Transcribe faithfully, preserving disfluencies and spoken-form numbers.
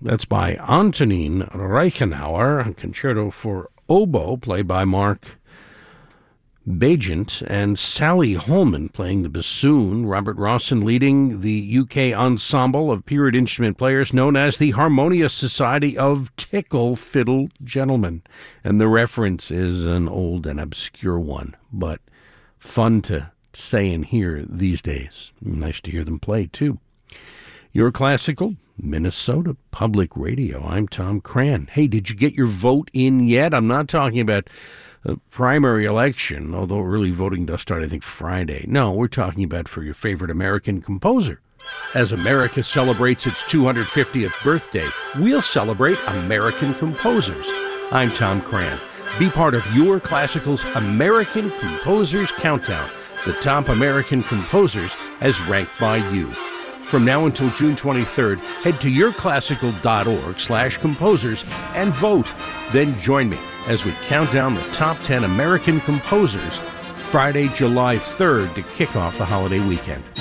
That's by Antonin Reichenauer, a concerto for oboe, played by Mark Bagent, and Sally Holman playing the bassoon. Robert Rawson leading the U K ensemble of period instrument players known as the Harmonious Society of Tickle Fiddle Gentlemen. And the reference is an old and obscure one, but fun to say and hear these days. Nice to hear them play, too. Your Classical, Minnesota Public Radio. I'm Tom Cran. Hey, did you get your vote in yet? I'm not talking about a primary election, although early voting does start, I think, Friday. No, we're talking about for your favorite American composer. As America celebrates its two hundred fiftieth birthday, we'll celebrate American composers. I'm Tom Cran. Be part of Your Classical's American Composers Countdown, the top American composers as ranked by you. From now until June twenty-third, head to yourclassical.org slash composers and vote. Then join me as we count down the top ten American composers Friday, July third to kick off the holiday weekend.